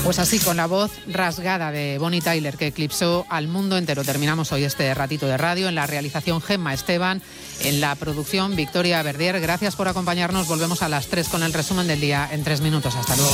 Pues así, con la voz rasgada de Bonnie Tyler, que eclipsó al mundo entero. Terminamos hoy este ratito de radio. En la realización, Gemma Esteban. En la producción, Victoria Verdier. Gracias por acompañarnos. Volvemos a las 3 con el resumen del día en 3 minutos. Hasta luego.